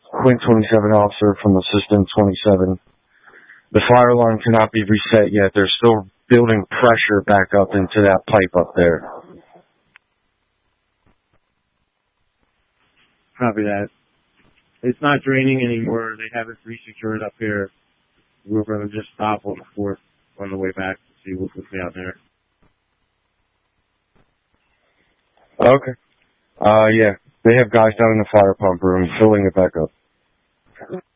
Quint 27 officer from Assistant 27. The fire alarm cannot be reset yet. They're still building pressure back up into that pipe up there. Copy that. It's not draining anymore. They have it re-secured up here. We're going to just stop on the 4th on the way back to see what's out there. Okay. Yeah. They have guys down in the fire pump room filling it back up.